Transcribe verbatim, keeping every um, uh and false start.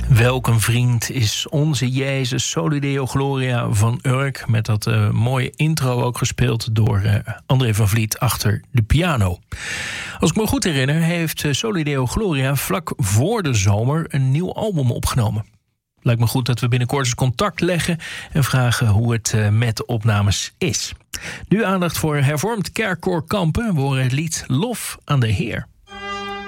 Welk een vriend is onze Jezus, Soli Deo Gloria van Urk. Met dat uh, mooie intro ook gespeeld door uh, André van Vliet achter de piano. Als ik me goed herinner heeft uh, Soli Deo Gloria vlak voor de zomer een nieuw album opgenomen. Lijkt me goed dat we binnenkort eens contact leggen en vragen hoe het uh, met de opnames is. Nu aandacht voor hervormd kerkkoor Kampen. We horen het lied Lof aan de Heer.